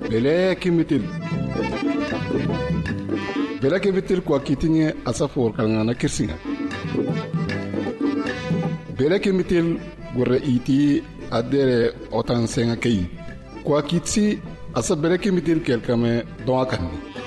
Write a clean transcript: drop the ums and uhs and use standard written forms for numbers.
Belake bitil kwa kitinye asafor kalngana kirsinga. Belake mitil gure iti adere otan senga kei. Kwa kitsi asa belake mitil kelkame doakani.